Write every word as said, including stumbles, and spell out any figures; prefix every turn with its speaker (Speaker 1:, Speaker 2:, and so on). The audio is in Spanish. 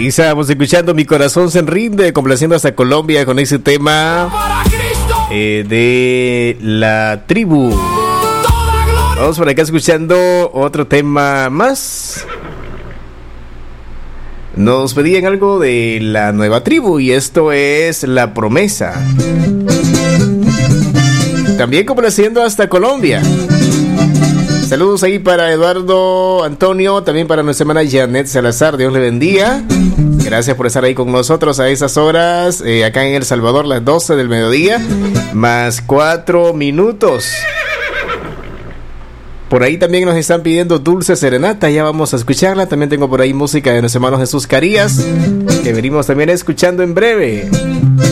Speaker 1: Aquí estábamos escuchando Mi Corazón Se Rinde, complaciendo hasta Colombia con ese tema eh, de La Tribu. Vamos por acá escuchando otro tema más. Nos pedían algo de La Nueva Tribu y esto es La Promesa. También complaciendo hasta Colombia. Saludos ahí para Eduardo Antonio, también para nuestra hermana Janet Salazar, Dios le bendiga. Gracias por estar ahí con nosotros a esas horas, eh, acá en El Salvador, las doce del mediodía, más cuatro minutos. Por ahí también nos están pidiendo Dulce Serenata, ya vamos a escucharla. También tengo por ahí música de nuestro hermano Jesús Carías, que venimos también escuchando en breve.